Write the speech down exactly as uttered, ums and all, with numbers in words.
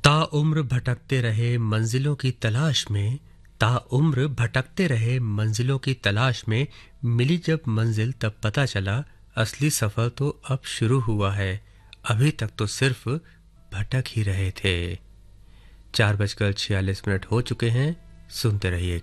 ताउम्र भटकते रहे मंजिलों की तलाश में, ताउम्र भटकते रहे मंजिलों की तलाश में, मिली जब मंजिल तब पता चला असली सफ़र तो अब शुरू हुआ है, अभी तक तो सिर्फ भटक ही रहे थे। चार बजकर छियालीस मिनट हो चुके हैं। सुनते रहिए